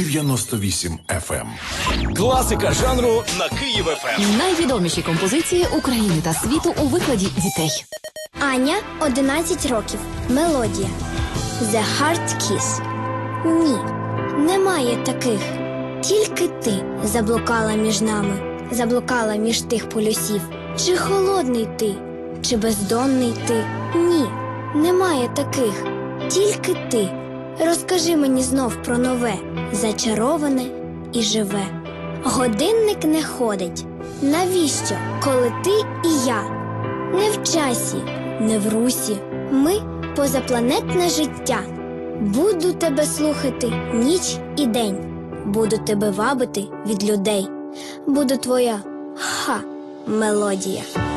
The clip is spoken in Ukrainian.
98 FM. Класика жанру на Київ ФМ. Найвідоміші композиції України та світу у викладі дітей. Аня, 11 років. Мелодія. The Heart Kiss. Ні, немає таких. Тільки ти заблукала між нами, заблукала між тих полюсів. Чи холодний ти, чи бездонний ти? Ні, немає таких. Тільки ти. Розкажи мені знов про нове, зачароване і живе. Годинник не ходить. Навіщо, коли ти і я? Не в часі, не в русі. Ми – позапланетне життя. Буду тебе слухати ніч і день. Буду тебе вабити від людей. Буду твоя мелодія.